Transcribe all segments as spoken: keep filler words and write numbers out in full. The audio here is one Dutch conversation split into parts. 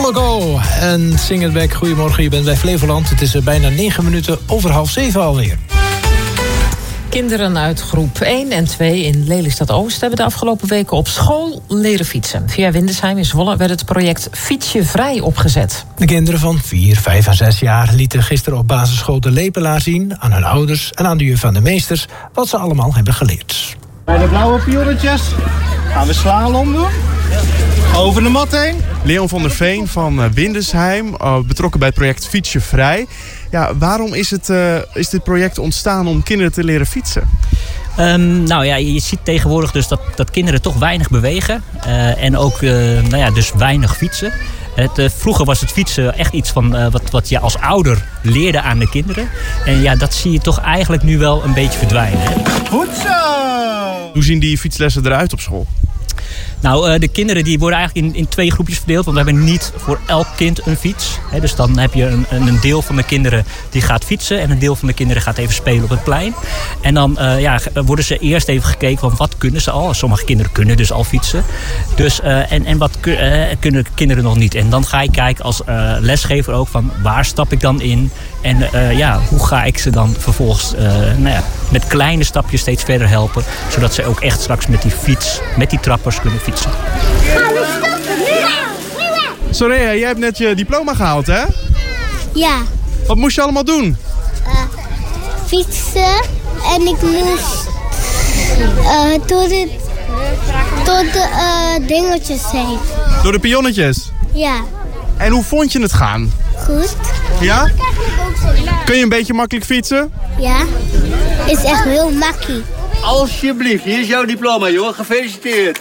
Coco en Sing It Back. Goedemorgen, je bent bij Flevoland. Het is bijna negen minuten over half zeven alweer. Kinderen uit groep één en twee in Lelystad Oost hebben de afgelopen weken op school leren fietsen. Via Windesheim in Zwolle werd het project Fietsje Vrij opgezet. De kinderen van vier, vijf en zes jaar lieten gisteren op basisschool de Lepelaar zien aan hun ouders en aan de juf van de meesters wat ze allemaal hebben geleerd. Bij de blauwe pionnetjes gaan we slalom doen. Over de mat heen. Leon van der Veen van Windesheim, betrokken bij het project Fietsje Vrij. Ja, waarom is, het, uh, is dit project ontstaan om kinderen te leren fietsen? Um, nou ja, je ziet tegenwoordig dus dat, dat kinderen toch weinig bewegen. Uh, en ook uh, nou ja, dus weinig fietsen. Het, uh, vroeger was het fietsen echt iets van, uh, wat, wat je als ouder leerde aan de kinderen. En ja, dat zie je toch eigenlijk nu wel een beetje verdwijnen. Hè? Goed zo! Hoe zien die fietslessen eruit op school? Nou, de kinderen die worden eigenlijk in, in twee groepjes verdeeld. Want we hebben niet voor elk kind een fiets. He, dus dan heb je een, een deel van de kinderen die gaat fietsen. En een deel van de kinderen gaat even spelen op het plein. En dan uh, ja, worden ze eerst even gekeken van wat kunnen ze al. Sommige kinderen kunnen dus al fietsen. Dus, uh, en, en wat uh, kunnen kinderen nog niet. En dan ga je kijken als uh, lesgever ook van waar stap ik dan in. En uh, ja, hoe ga ik ze dan vervolgens uh, nou ja, met kleine stapjes steeds verder helpen. Zodat ze ook echt straks met die fiets, met die trappers kunnen fietsen. Soraya, jij hebt net je diploma gehaald, hè? Ja. Wat moest je allemaal doen? Uh, fietsen en ik moest uh, door de, door de uh, dingetjes heen. Door de pionnetjes? Ja. En hoe vond je het gaan? Goed. Ja? Kun je een beetje makkelijk fietsen? Ja. Is echt heel makkie. Alsjeblieft, hier is jouw diploma, joh. Gefeliciteerd.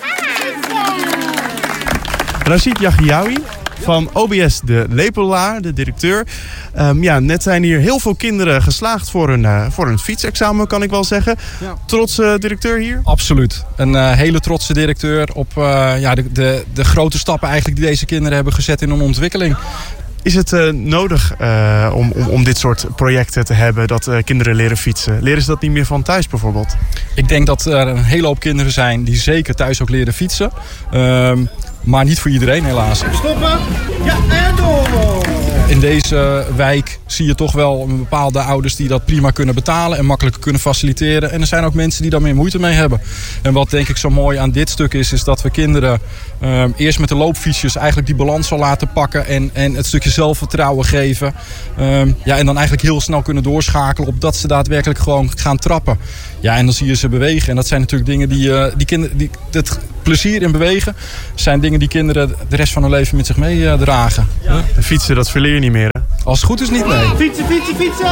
Rashid Yaghyaoui van O B S de Lepelaar, de directeur. Um, ja, net zijn hier heel veel kinderen geslaagd voor een, uh, voor een fietsexamen, kan ik wel zeggen. Ja. Trotse directeur hier? Absoluut. Een uh, hele trotse directeur op uh, ja, de, de, de grote stappen eigenlijk die deze kinderen hebben gezet in hun ontwikkeling. Is het uh, nodig uh, om, om, om dit soort projecten te hebben, dat uh, kinderen leren fietsen? Leren ze dat niet meer van thuis bijvoorbeeld? Ik denk dat er een hele hoop kinderen zijn die zeker thuis ook leren fietsen. Um, maar niet voor iedereen helaas. Stoppen. Ja, en door. In deze wijk zie je toch wel een bepaalde ouders die dat prima kunnen betalen en makkelijk kunnen faciliteren. En er zijn ook mensen die daar meer moeite mee hebben. En wat denk ik zo mooi aan dit stuk is, is dat we kinderen um, eerst met de loopfietsjes eigenlijk die balans al laten pakken en, en het stukje zelfvertrouwen geven. Um, ja, en dan eigenlijk heel snel kunnen doorschakelen op dat ze daadwerkelijk gewoon gaan trappen. Ja, en dan zie je ze bewegen. En dat zijn natuurlijk dingen die, uh, die kinderen, die, het plezier in bewegen zijn dingen die kinderen de rest van hun leven met zich meedragen. Uh, ja. De fietsen, dat verleer je niet meer, hè? Als het goed is niet, nee. Fietsen, fietsen, fietsen!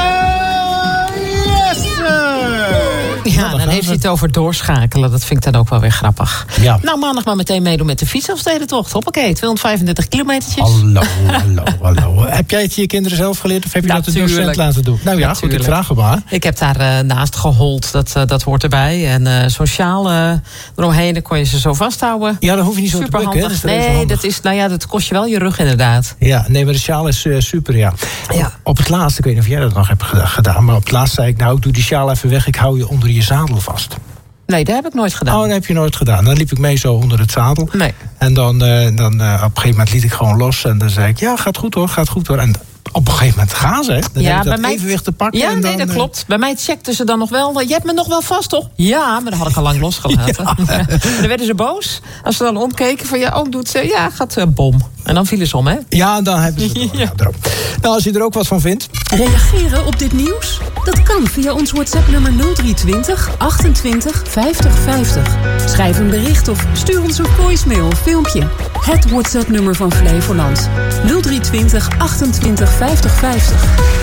Yes! Ja, dan heeft hij het over doorschakelen. Dat vind ik dan ook wel weer grappig. Ja. Nou, maandag maar meteen meedoen met de fietselfstedentocht. Hoppakee, tweehonderdvijfendertig kilometertjes. Hallo, hallo, hallo. Heb jij het je kinderen zelf geleerd of heb je dat de docent laten doen? Nou ja, goed, ik vraag het maar. Ik heb daar uh, naast gehold, dat, uh, dat hoort erbij. En uh, sociaal uh, eromheen, dan kon je ze zo vasthouden. Ja, dan hoef je niet zo super te bukken. Dat nee, dat, is, nou ja, dat kost je wel je rug inderdaad. Ja, nee, maar de sjaal is uh, super, ja. ja. Op het laatste, ik weet niet of jij dat nog hebt gedaan, maar op het laatste zei ik, nou, ik doe die sjaal even weg, ik hou je onder je zadel vast. Nee, dat heb ik nooit gedaan. Oh, dat heb je nooit gedaan. Dan liep ik mee zo onder het zadel. Nee. En dan, uh, dan uh, op een gegeven moment liet ik gewoon los. En dan zei ik, ja, gaat goed hoor, gaat goed hoor. En op een gegeven moment gaan ze. Dan ja, heb ik dat bij evenwicht mij... te pakken. Ja, en dan, nee, dat klopt. Bij mij checkten ze dan nog wel. Je hebt me nog wel vast, toch? Ja, maar dat had ik al lang losgelaten. Ja. Dan werden ze boos. Als ze dan omkeken van, ja, oom doet ze, ja, gaat uh, bom. En dan vielen ze om, hè? Ja, dan hebben ze het ja. Ja, nou, als je er ook wat van vindt. Reageren op dit nieuws? Dat kan via ons WhatsApp-nummer nul drie twintig achtentwintig vijftig vijftig. Schrijf een bericht of stuur ons een voicemail of filmpje. Het WhatsApp-nummer van Flevoland. nul drie twintig achtentwintig vijftig vijftig.